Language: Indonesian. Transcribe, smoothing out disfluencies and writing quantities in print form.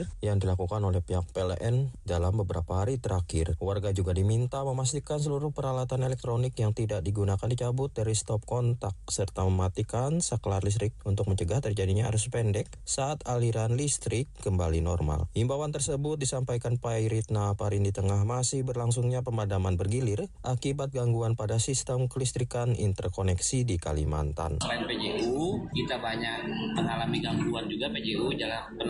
bergilir yang dilakukan oleh pihak PLN dalam beberapa hari terakhir. Warga juga diminta memastikan seluruh peralatan elektronik yang tidak digunakan dicabut dari stop kontak serta mematikan saklar listrik untuk mencegah terjadinya arus pendek saat aliran listrik kembali normal. Himbauan tersebut disampaikan Pairitna Parin di tengah masih berlangsungnya pemadaman bergilir akibat gangguan pada sistem kelistrikan interkoneksi di Kalimantan. Selain PJU, kita banyak mengalami gangguan juga PJU jalan